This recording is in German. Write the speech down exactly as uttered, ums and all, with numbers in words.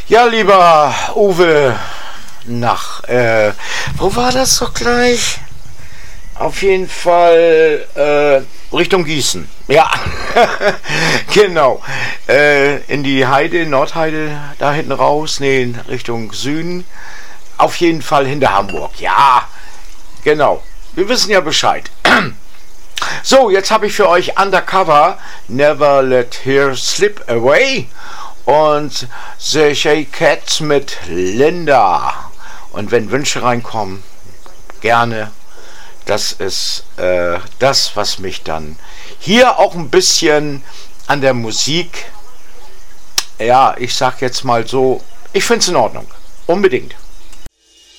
Ja, lieber Uwe, nach, äh, wo war das doch gleich? Auf jeden Fall äh, Richtung Gießen. Ja, genau. Äh, in die Heide, Nordheide, da hinten raus, nee, Richtung Süden. Auf jeden Fall hinter Hamburg. Ja, genau. Wir wissen ja Bescheid. So, jetzt habe ich für euch Undercover Never Let Her Slip Away und The Stray Cats mit Linda. Und wenn Wünsche reinkommen, gerne. Das ist äh, das, was mich dann hier auch ein bisschen an der Musik, ja, ich sag jetzt mal so, ich finde es in Ordnung. Unbedingt.